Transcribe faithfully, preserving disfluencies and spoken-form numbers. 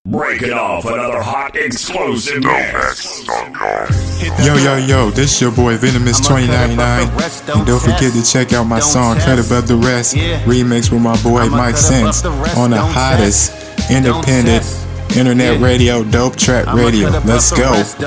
Breaking off another hot explosive mix. Yo, yo, yo, this your boy Venomous twenty ninety-nine. And don't forget to check out my song Cut Above the Rest, remix with my boy Mike Sense on the hottest independent internet radio, Dope Trap Radio. Let's go.